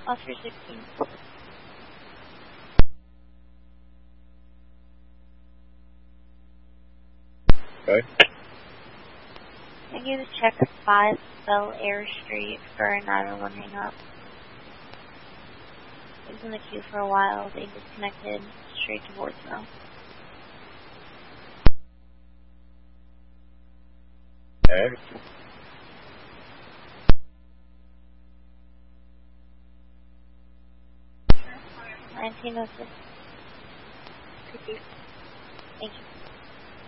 Officer 16. Okay. I gave a check at 5 Bel Air Street for a 911 hang up. I was in the queue for a while. They disconnected straight to voicemail. Okay. $19.06. Thank you.